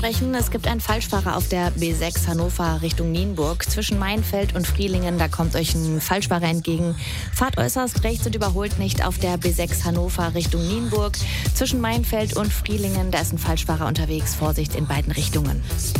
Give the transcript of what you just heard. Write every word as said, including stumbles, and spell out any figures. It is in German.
sprechen. Es gibt einen Falschfahrer auf der B sechs Hannover Richtung Nienburg. Zwischen Mainfeld und Frielingen, da kommt euch ein Falschfahrer entgegen. Fahrt äußerst rechts und überholt nicht auf der B sechs Hannover Richtung Nienburg. Zwischen Mainfeld und Frielingen, da ist ein Falschfahrer unterwegs. Vorsicht in beiden Richtungen.